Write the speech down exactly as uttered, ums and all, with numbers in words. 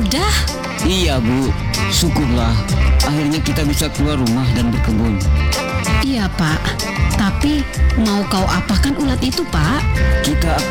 sudah? Iya Bu, syukurlah akhirnya kita bisa keluar rumah dan berkebun. Iya Pak, tapi mau kau apakan ulat itu Pak? Kita